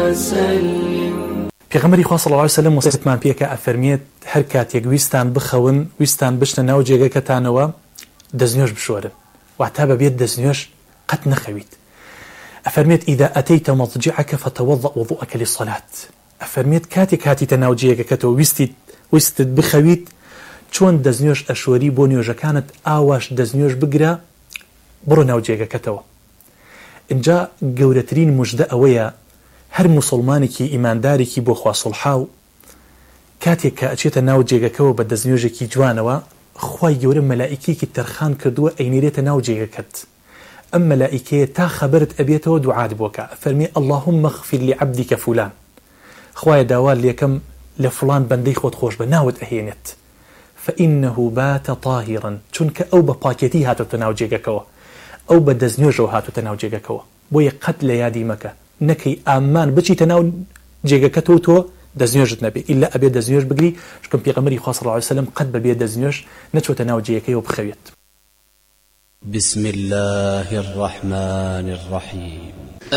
وسلم. پێغەمبەری خوا صلی الله علیه و سلم وصیتمان پێکە ئەفەرمێت هەر کاتێک ویستان بخەون ویستان بشنە ناو جێگەکەتانەوە دەستنوێژ بشۆرن واتە بەبێت دەستنوێژ قەت نەخەویت. ئەفەرمێت ئیدا ئەتەیتە مەضجعەکە فتەوەضە وضوءەکە للصلاة. ئەفەرمێت کاتێک هاتیتە ناو جێگەکەتەوە ویستت بخەویت چۆن دەستنوێژ ئەشۆری بۆ نوێژەکانت ئاواش دەستنوێژ بگرە بڕۆ ناو جێگەکەتەوە. اینجا گەورەترین موژدە ئەوەیە هەر موسڵمانێکی ئیماندارێکی بۆ خوا سڵحاو کاتێک کە ئەچێتە ناو جێگەکەەوە بە دەستنوێژێکی جوانەوە خوای گەورە مەلائیکێکی تەرخان کردووە ئەینێرێتە ناو جێگەکەت. ئەم مەلائیکەیە تا خەبەرت ئەبێتەوە دوعات بۆکە فەرمی اللهم اغفر لعبدك فلان. خوایە داوا لێکەم لە فلان بەندەی خۆت خۆش بە ناوت ئەهێنێت فإنه بات طاهرا چونکە ئەو بە پاکێتی هاتوتە ناو جێگەکەوە ئەو بە دەستنوێژەوە هاتوتە ناو جێگەکەوە بۆیە قەت لە یادی مەکە نەکەی ئامان بچیتە ناو جێگەکەتەوە تۆ دەستنوێژت نەبێت ئیلا ئەبێت دەستنوێژ بگری چکەم پێغەمبەری خوا صلی الله علیه و سلم قەت بەبێ دەستنوێژ نەچۆتە ناو جێگەکەیەوە بخەوێت. بسم الله الرحمن الرحيم.